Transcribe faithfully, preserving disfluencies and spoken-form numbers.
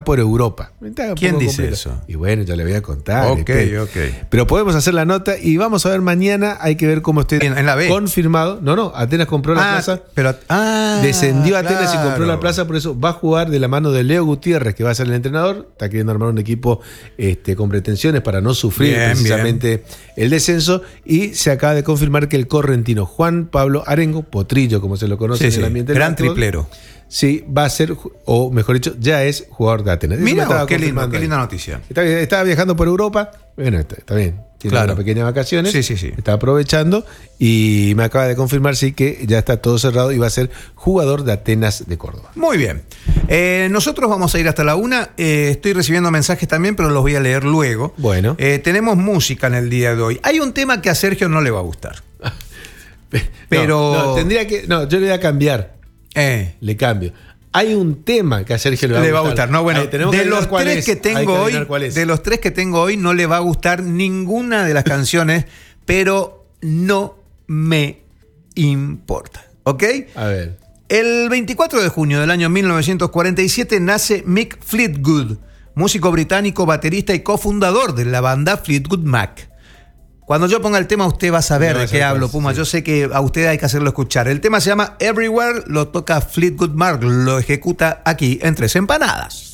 por Europa. ¿Quién dice eso? Y bueno, ya le voy a contar. Ok, este. ok. Pero podemos hacer la nota y vamos a ver mañana. Hay que ver cómo esté en, en la B. confirmado. No, no, Atenas compró la ah, plaza. Pero, ah, descendió a Atenas claro. y compró la plaza. Por eso va a jugar de la mano de Leo Gutiérrez, que va a ser el entrenador. Está queriendo armar un equipo este, con pretensiones para no sufrir bien, precisamente bien. el descenso. Y se acaba de confirmar que el correntino Juan Pablo Arengo, Potrillo, como se lo conoce sí, en sí. el ambiente gran del triplero. Sí, va a ser, o mejor dicho, ya es jugador de Atenas. Mira, vos, qué, lindo, qué linda noticia. Estaba, estaba viajando por Europa, bueno, está, está bien, tiene claro. unas pequeñas vacaciones, sí, sí, sí. está aprovechando y me acaba de confirmar, sí, que ya está todo cerrado y va a ser jugador de Atenas de Córdoba. Muy bien. Eh, nosotros vamos a ir hasta la una. Eh, estoy recibiendo mensajes también, pero los voy a leer luego. Bueno. Eh, tenemos música en el día de hoy. Hay un tema que a Sergio no le va a gustar. pero... No, no, tendría que, no, yo le voy a cambiar. Eh. Le cambio. Hay un tema que a Sergio le va a le gustar. Va a gustar. No, bueno, Ahí, de que los tres es. que tengo hoy, de los tres que tengo hoy, no le va a gustar ninguna de las canciones, pero no me importa. ¿Ok? A ver. El veinticuatro de junio del año mil novecientos cuarenta y siete nace Mick Fleetwood, músico británico, baterista y cofundador de la banda Fleetwood Mac. Cuando yo ponga el tema, usted va a saber no, de qué hablo, Puma. Sí. Yo sé que a usted hay que hacerlo escuchar. El tema se llama Everywhere, lo toca Fleetwood Mac, lo ejecuta aquí en Tres Empanadas.